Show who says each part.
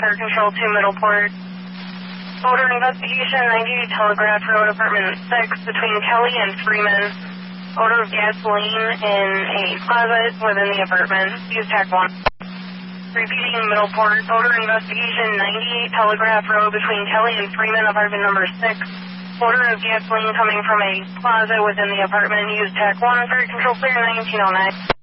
Speaker 1: Fire Control to Middleport. Odor investigation, 98 Telegraph Road, Apartment 6, between Kelly and Freeman. Odor of gasoline in a closet within the apartment. Use TAC 1. Repeating Middleport. Odor investigation, 98 Telegraph Road, between Kelly and Freeman, apartment number 6. Odor of gasoline coming from a closet within the apartment. Use TAC 1. Fire Control clear, 1909.